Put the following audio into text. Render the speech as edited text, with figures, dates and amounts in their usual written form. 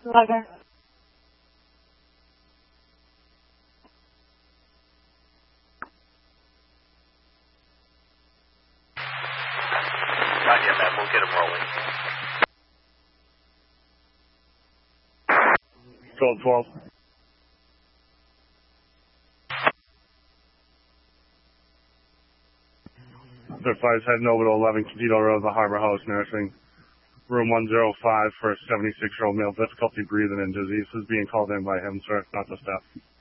Roger. Roger, man. We'll get him rolling. 12. The 5's heading over to 11 Candido Road, the Harbor House Nursing. Room 105 for a 76-year-old male, difficulty breathing and disease is being called in by him, sir, not the staff.